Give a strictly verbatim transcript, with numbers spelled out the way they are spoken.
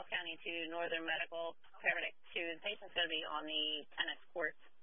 County to Northern Medical, paramedic two. The patient's going to be on the tennis courts.